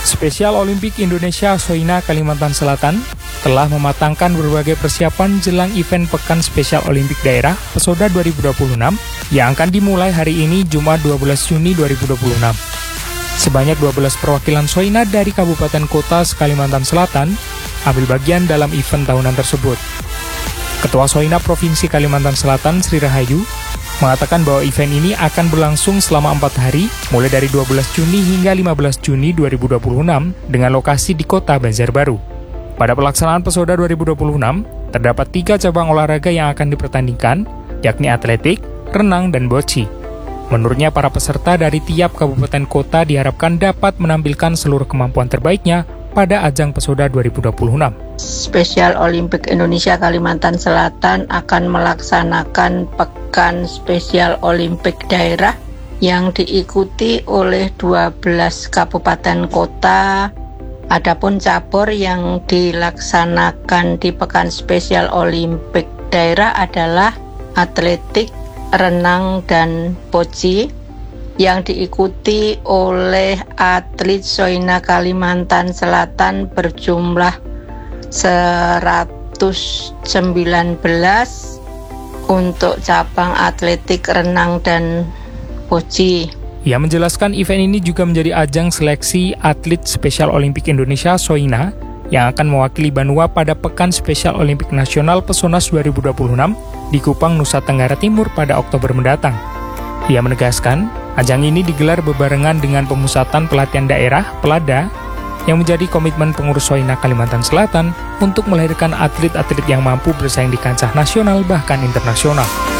Spesial Olimpik Indonesia Soina Kalimantan Selatan telah mematangkan berbagai persiapan jelang event Pekan Spesial Olimpik Daerah Pesoda 2026 yang akan dimulai hari ini Jumat 12 Juni 2026. Sebanyak 12 perwakilan Soina dari kabupaten kota Kalimantan Selatan ambil bagian dalam event tahunan tersebut. Ketua Soina Provinsi Kalimantan Selatan Sri Rahayu mengatakan bahwa event ini akan berlangsung selama 4 hari, mulai dari 12 Juni hingga 15 Juni 2026 dengan lokasi di kota Banjarbaru. Pada pelaksanaan Pesoda 2026, terdapat 3 cabang olahraga yang akan dipertandingkan, yakni atletik, renang, dan boci. Menurutnya, para peserta dari tiap kabupaten kota diharapkan dapat menampilkan seluruh kemampuan terbaiknya pada ajang Pesoda 2026. Spesial Olimpik Indonesia Kalimantan Selatan akan melaksanakan Pekan Spesial Olimpik Daerah yang diikuti oleh 12 kabupaten kota. Adapun cabur yang dilaksanakan di Pekan Spesial Olimpik Daerah adalah atletik, renang, dan boci yang diikuti oleh atlet Soina Kalimantan Selatan berjumlah 119 untuk cabang atletik, renang, dan boci. Ia menjelaskan event ini juga menjadi ajang seleksi atlet Spesial Olimpik Indonesia Soina yang akan mewakili Banua pada Pekan Spesial Olimpik Nasional Pesonas 2026 di Kupang, Nusa Tenggara Timur pada Oktober mendatang. Ia menegaskan, ajang ini digelar bebarengan dengan pemusatan pelatihan daerah Pelada yang menjadi komitmen pengurus Soina Kalimantan Selatan untuk melahirkan atlet-atlet yang mampu bersaing di kancah nasional bahkan internasional.